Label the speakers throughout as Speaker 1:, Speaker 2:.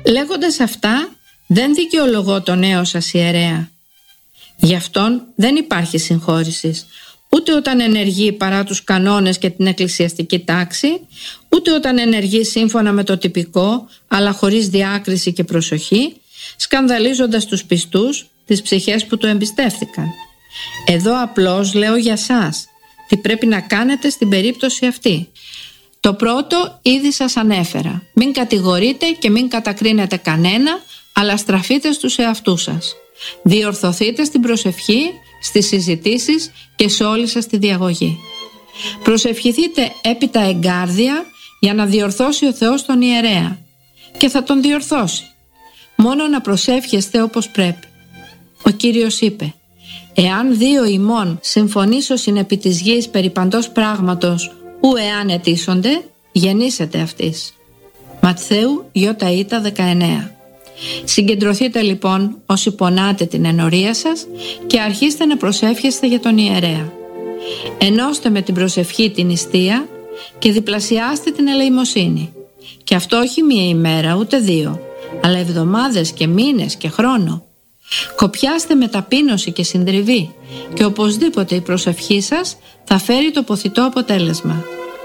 Speaker 1: Λέγοντας αυτά, δεν δικαιολογώ τον νέο σας ιερέα. Γι' αυτόν δεν υπάρχει συγχώρησης, ούτε όταν ενεργεί παρά τους κανόνες και την εκκλησιαστική τάξη, ούτε όταν ενεργεί σύμφωνα με το τυπικό, αλλά χωρίς διάκριση και προσοχή, σκανδαλίζοντας τους πιστούς, τις ψυχές που του εμπιστεύθηκαν. Εδώ απλώς λέω για σας τι πρέπει να κάνετε στην περίπτωση αυτή. Το πρώτο ήδη σας ανέφερα. Μην κατηγορείτε και μην κατακρίνετε κανένα, αλλά στραφείτε στους εαυτούς σας. Διορθωθείτε στην προσευχή, στις συζητήσεις και σε όλη σας τη διαγωγή. Προσευχηθείτε έπειτα εγκάρδια για να διορθώσει ο Θεός τον ιερέα, και θα τον διορθώσει. Μόνο να προσεύχεστε όπως πρέπει. Ο Κύριος είπε: «Εάν δύο ημών συμφωνήσωσιν επί της γης περί παντός πράγματος, ου εάν αιτήσονται, γεννήσετε αυτής». Ματθαίου Ιώτα 19. Συγκεντρωθείτε λοιπόν όσοι πονάτε την ενορία σας και αρχίστε να προσεύχεστε για τον ιερέα. Ενώστε με την προσευχή την νηστεία και διπλασιάστε την ελεημοσύνη. Και αυτό όχι μία ημέρα ούτε δύο, αλλά εβδομάδες και μήνες και χρόνο. Κοπιάστε με ταπείνωση και συντριβή και οπωσδήποτε η προσευχή σας θα φέρει το ποθητό αποτέλεσμα.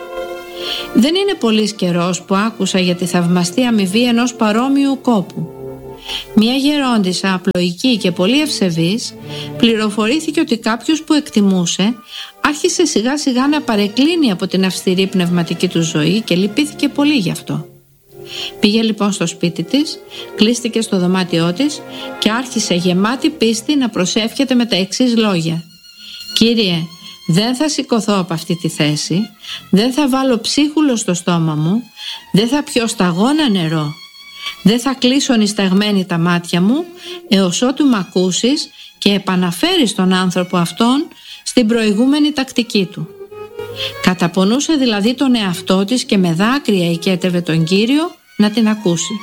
Speaker 1: Δεν είναι πολύς καιρός που άκουσα για τη θαυμαστή αμοιβή ενός παρόμοιου κόπου. Μια γερόντισσα απλοϊκή και πολύ ευσεβής πληροφορήθηκε ότι κάποιος που εκτιμούσε άρχισε σιγά σιγά να παρεκκλίνει από την αυστηρή πνευματική του ζωή και λυπήθηκε πολύ γι' αυτό. Πήγε λοιπόν στο σπίτι της, κλείστηκε στο δωμάτιό της και άρχισε γεμάτη πίστη να προσεύχεται με τα εξής λόγια: «Κύριε, δεν θα σηκωθώ από αυτή τη θέση, δεν θα βάλω ψίχουλο στο στόμα μου, δεν θα πιω σταγόνα νερό, δεν θα κλείσω νησταγμένη τα μάτια μου, έως ότου μ' ακούσεις και επαναφέρεις τον άνθρωπο αυτόν στην προηγούμενη τακτική του». Καταπονούσε δηλαδή τον εαυτό της και με δάκρυα οικέτευε τον Κύριο να την ακούσει.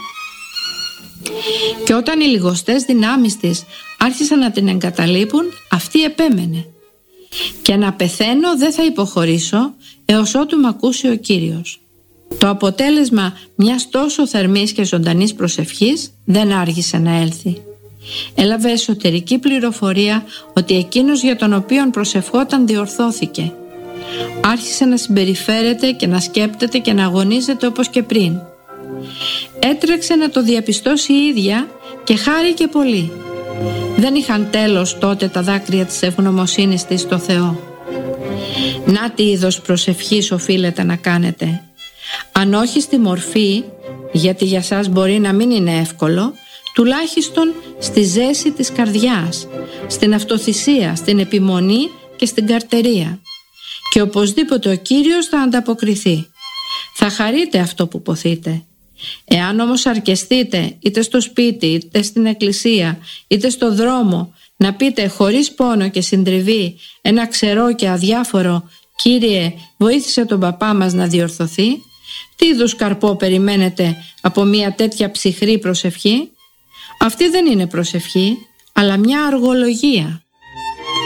Speaker 1: Και όταν οι λιγοστές δυνάμεις της άρχισαν να την εγκαταλείπουν, αυτή επέμενε: «Και να πεθαίνω δεν θα υποχωρήσω έως ότου μ' ακούσει ο Κύριος». Το αποτέλεσμα μιας τόσο θερμής και ζωντανής προσευχής δεν άργησε να έλθει. Έλαβε εσωτερική πληροφορία ότι εκείνος για τον οποίον προσευχόταν διορθώθηκε. Άρχισε να συμπεριφέρεται και να σκέπτεται και να αγωνίζεται όπως και πριν. Έτρεξε να το διαπιστώσει η ίδια και χάρηκε πολύ. Δεν είχαν τέλος τότε τα δάκρυα της ευγνωμοσύνης της στο Θεό. Να τι είδος προσευχής οφείλετε να κάνετε. Αν όχι στη μορφή, γιατί για σας μπορεί να μην είναι εύκολο, τουλάχιστον στη ζέση της καρδιάς, στην αυτοθυσία, στην επιμονή και στην καρτερία. Και οπωσδήποτε ο Κύριος θα ανταποκριθεί. Θα χαρείτε αυτό που ποθείτε. Εάν όμως αρκεστείτε είτε στο σπίτι, είτε στην εκκλησία, είτε στο δρόμο, να πείτε χωρίς πόνο και συντριβή ένα ξερό και αδιάφορο «Κύριε, βοήθησε τον παπά μας να διορθωθεί», τι είδους καρπό περιμένετε από μια τέτοια ψυχρή προσευχή? Αυτή δεν είναι προσευχή, αλλά μια αργολογία.